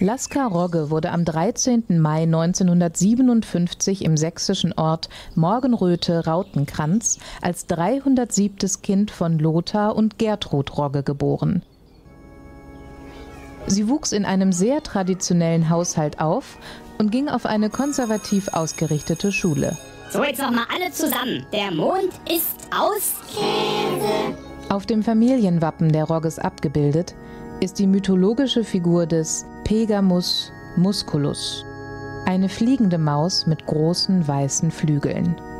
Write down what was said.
Lasker Rogge wurde am 13. Mai 1957 im sächsischen Ort Morgenröthe-Rautenkranz als 307. Kind von Lothar und Gertrud Rogge geboren. Sie wuchs in einem sehr traditionellen Haushalt auf und ging auf eine konservativ ausgerichtete Schule. So, jetzt noch mal alle zusammen. Der Mond ist aus Käse. Auf dem Familienwappen der Rogges abgebildet ist die mythologische Figur des Pegamus musculus, eine fliegende Maus mit großen weißen Flügeln.